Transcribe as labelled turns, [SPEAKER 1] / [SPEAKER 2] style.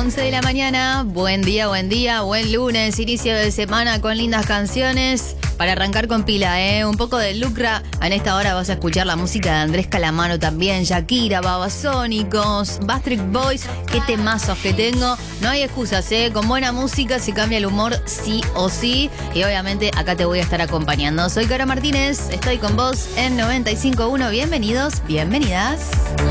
[SPEAKER 1] 11 de la mañana. Buen día, buen lunes, inicio de semana con lindas canciones para arrancar con pila, un poco de Lucra. En esta hora vas a escuchar la música de Andrés Calamaro también, Shakira, Babasónicos, Backstreet Boys. Qué temazos que tengo. No hay excusas, con buena música se cambia el humor sí o sí. Y obviamente acá te voy a estar acompañando. Soy Caro Martínez, estoy con vos en 95.1. Bienvenidos, bienvenidas.